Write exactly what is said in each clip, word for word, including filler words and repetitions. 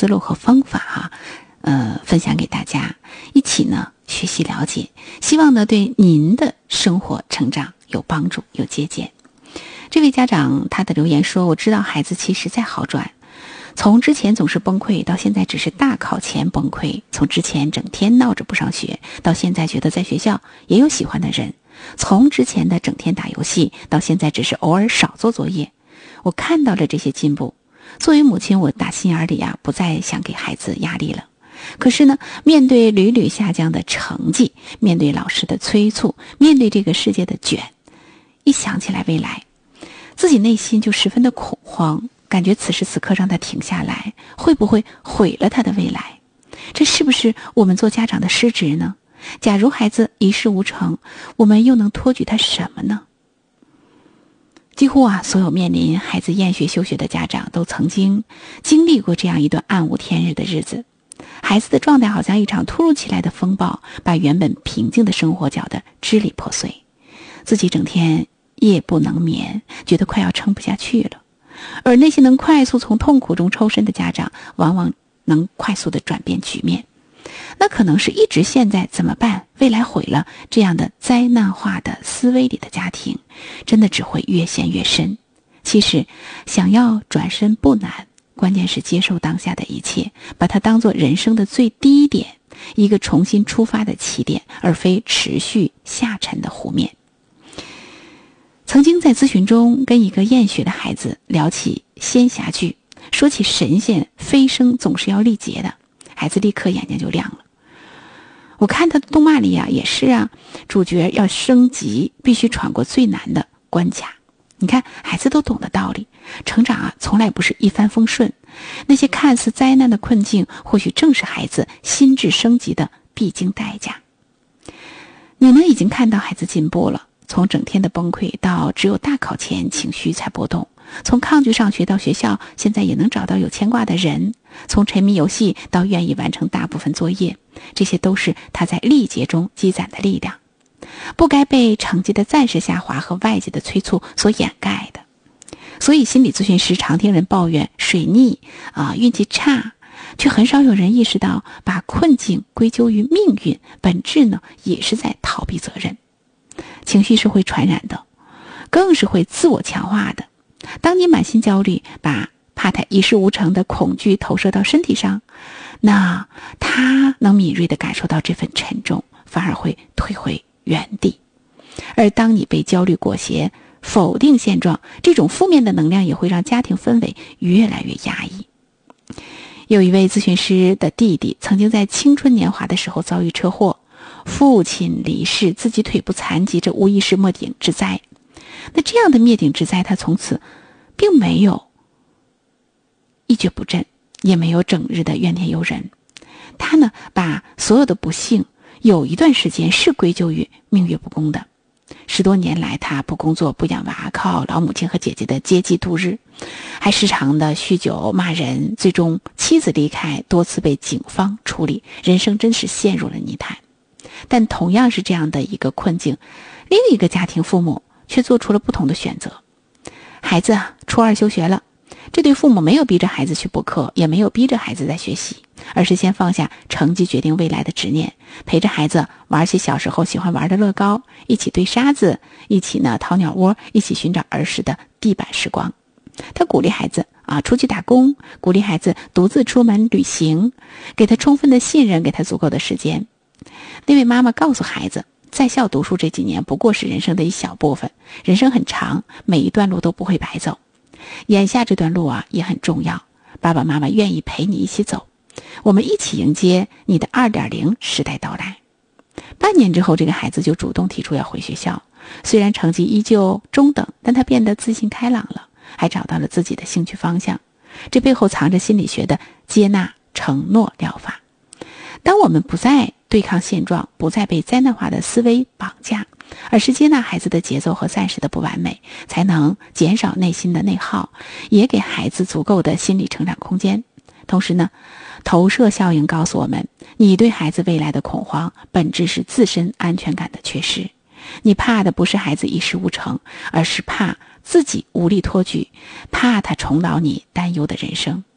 思路和方法啊，呃，分享给大家，一起呢学习了解，希望呢对您的生活成长有帮助，有借鉴。这位家长他的留言说，我知道孩子其实在好转，从之前总是崩溃，到现在只是大考前崩溃，从之前整天闹着不上学，到现在觉得在学校也有喜欢的人，从之前的整天打游戏，到现在只是偶尔少做作业。我看到了这些进步，作为母亲，我打心眼里啊不再想给孩子压力了。可是呢，面对屡屡下降的成绩，面对老师的催促，面对这个世界的卷，一想起来未来，自己内心就十分的恐慌，感觉此时此刻让他停下来，会不会毁了他的未来？这是不是我们做家长的失职呢？假如孩子一事无成，我们又能托举他什么呢？几乎啊，所有面临孩子厌学休学的家长都曾经经历过这样一段暗无天日的日子。孩子的状态好像一场突如其来的风暴，把原本平静的生活搅得支离破碎，自己整天夜不能眠，觉得快要撑不下去了。而那些能快速从痛苦中抽身的家长，往往能快速地转变局面。那可能是一直现在怎么办，未来毁了这样的灾难化的思维里的家庭，真的只会越陷越深。其实想要转身不难，关键是接受当下的一切，把它当作人生的最低点，一个重新出发的起点，而非持续下沉的湖面。曾经在咨询中跟一个厌学的孩子聊起仙侠剧，说起神仙飞升总是要历劫的，孩子立刻眼睛就亮了。我看他的动漫里啊，也是啊，主角要升级必须闯过最难的关卡。你看孩子都懂得道理，成长啊从来不是一帆风顺，那些看似灾难的困境，或许正是孩子心智升级的必经代价。你呢已经看到孩子进步了，从整天的崩溃到只有大考前情绪才波动，从抗拒上学到学校现在也能找到有牵挂的人，从沉迷游戏到愿意完成大部分作业，这些都是他在历劫中积攒的力量，不该被成绩的暂时下滑和外界的催促所掩盖的。所以心理咨询师常听人抱怨水逆啊、运气差，却很少有人意识到把困境归咎于命运，本质呢也是在逃避责任。情绪是会传染的，更是会自我强化的。当你满心焦虑，把怕他一事无成的恐惧投射到身体上，那他能敏锐地感受到这份沉重，反而会退回原地。而当你被焦虑裹挟，否定现状，这种负面的能量也会让家庭氛围越来越压抑。有一位咨询师的弟弟曾经在青春年华的时候遭遇车祸，父亲离世，自己腿部残疾，这无疑是灭顶之灾。那这样的灭顶之灾，他从此并没有一蹶不振，也没有整日的怨天尤人。他呢，把所有的不幸有一段时间是归咎于命运不公的。十多年来，他不工作不养娃，靠老母亲和姐姐的接济度日，还时常的酗酒骂人，最终妻子离开，多次被警方处理，人生真是陷入了泥潭。但同样是这样的一个困境，另一个家庭父母却做出了不同的选择。孩子初二休学了，这对父母没有逼着孩子去补课，也没有逼着孩子在学习，而是先放下成绩决定未来的执念，陪着孩子玩起小时候喜欢玩的乐高，一起堆沙子，一起呢掏鸟窝，一起寻找儿时的地板时光。他鼓励孩子啊出去打工，鼓励孩子独自出门旅行，给他充分的信任，给他足够的时间。那位妈妈告诉孩子，在校读书这几年不过是人生的一小部分，人生很长，每一段路都不会白走。眼下这段路啊也很重要，爸爸妈妈愿意陪你一起走，我们一起迎接你的 二点零 时代到来。半年之后，这个孩子就主动提出要回学校，虽然成绩依旧中等，但他变得自信开朗了，还找到了自己的兴趣方向。这背后藏着心理学的接纳承诺疗法。当我们不再对抗现状，不再被灾难化的思维绑架，而是接纳孩子的节奏和暂时的不完美，才能减少内心的内耗，也给孩子足够的心理成长空间。同时呢，投射效应告诉我们，你对孩子未来的恐慌，本质是自身安全感的缺失。你怕的不是孩子一事无成，而是怕自己无力托举，怕他重蹈你担忧的人生。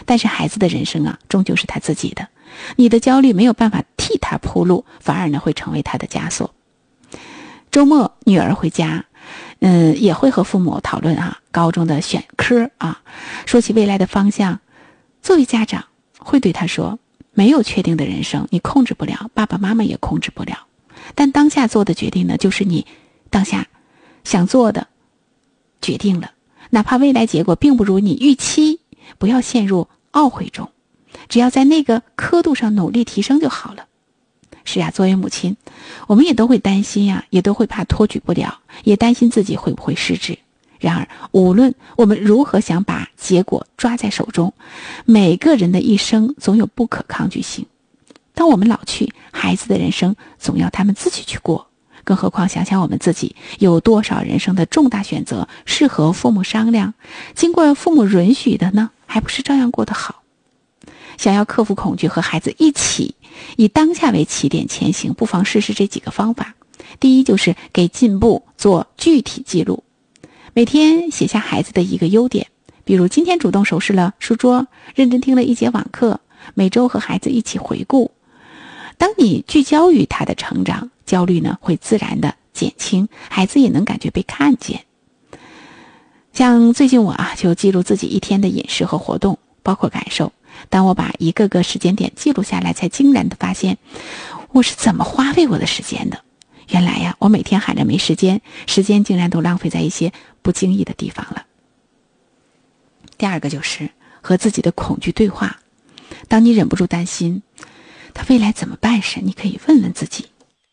但是孩子的人生啊，终究是他自己的，你的焦虑没有办法替他铺路，反而呢会成为他的枷锁。周末女儿回家，嗯，也会和父母讨论啊高中的选科啊，说起未来的方向。作为家长会对他说，没有确定的人生，你控制不了，爸爸妈妈也控制不了。但当下做的决定呢，就是你当下想做的决定了，哪怕未来结果并不如你预期，不要陷入懊悔中，只要在那个刻度上努力提升就好了。是啊，作为母亲，我们也都会担心呀、啊，也都会怕托举不了，也担心自己会不会失职。然而，无论我们如何想把结果抓在手中，每个人的一生总有不可抗拒性。当我们老去，孩子的人生总要他们自己去过。更何况想想我们自己，有多少人生的重大选择是和父母商量，经过父母允许的呢？还不是照样过得好？想要克服恐惧，和孩子一起以当下为起点前行，不妨试试这几个方法。第一，就是给进步做具体记录，每天写下孩子的一个优点，比如今天主动收拾了书桌，认真听了一节网课，每周和孩子一起回顾。当你聚焦于他的成长，焦虑呢会自然的减轻，孩子也能感觉被看见。像最近我啊就记录自己一天的饮食和活动，包括感受。当我把一个个时间点记录下来，才惊然的发现我是怎么花费我的时间的。原来呀，我每天喊着没时间，时间竟然都浪费在一些不经意的地方了。第二个就是和自己的恐惧对话。当你忍不住担心他未来怎么办时，你可以问问自己，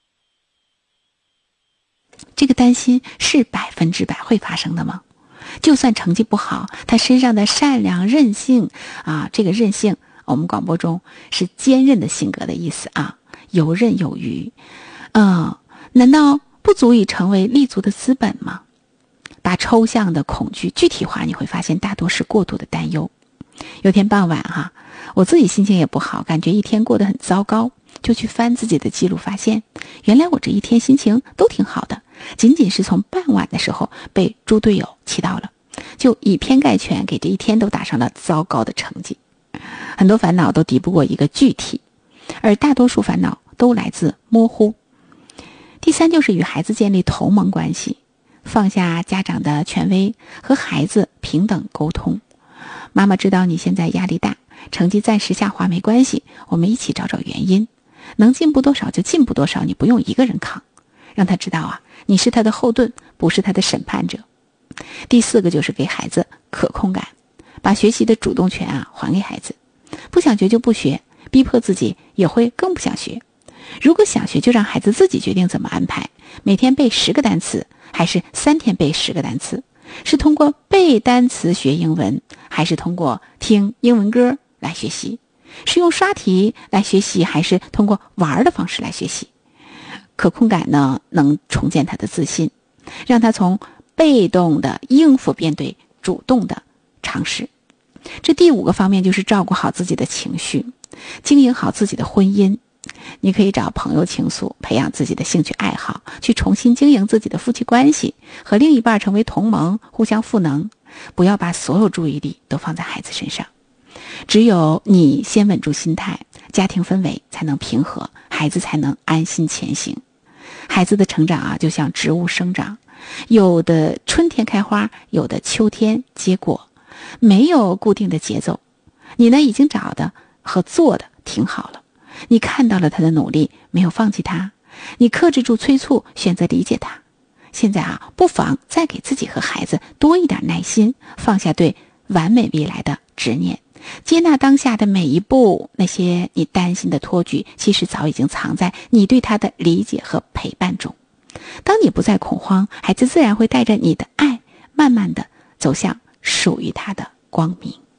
这个担心是百分之百会发生的吗？就算成绩不好，他身上的善良韧性啊，这个韧性我们广播中是坚韧的性格的意思啊，游刃有余，嗯，难道不足以成为立足的资本吗？把抽象的恐惧具体化，你会发现大多是过度的担忧。有天傍晚哈、啊，我自己心情也不好，感觉一天过得很糟糕，就去翻自己的记录，发现原来我这一天心情都挺好的，仅仅是从傍晚的时候被猪队友气到了，就以偏概全，给这一天都打上了糟糕的成绩。很多烦恼都敌不过一个具体，而大多数烦恼都来自模糊。第三，就是与孩子建立同盟关系，放下家长的权威，和孩子平等沟通。妈妈知道你现在压力大，成绩暂时下滑没关系，我们一起找找原因，能进步多少就进步多少，你不用一个人扛。让他知道啊，你是他的后盾，不是他的审判者。第四个就是给孩子可控感，把学习的主动权啊还给孩子。不想学就不学，逼迫自己也会更不想学。如果想学，就让孩子自己决定怎么安排，每天背十个单词，还是三天背十个单词？是通过背单词学英文，还是通过听英文歌来学习？是用刷题来学习，还是通过玩的方式来学习？可控感呢，能重建他的自信，让他从被动的应付变对主动的尝试。这第五个方面就是照顾好自己的情绪，经营好自己的婚姻。你可以找朋友倾诉，培养自己的兴趣爱好，去重新经营自己的夫妻关系，和另一半成为同盟，互相赋能。不要把所有注意力都放在孩子身上。只有你先稳住心态，家庭氛围才能平和，孩子才能安心前行。孩子的成长啊，就像植物生长，有的春天开花，有的秋天结果，没有固定的节奏。你呢，已经找的和做的挺好了。你看到了他的努力，没有放弃他，你克制住催促，选择理解他。现在啊，不妨再给自己和孩子多一点耐心，放下对完美未来的执念，接纳当下的每一步。那些你担心的托举，其实早已经藏在你对他的理解和陪伴中。当你不再恐慌，孩子自然会带着你的爱，慢慢的走向属于他的光明。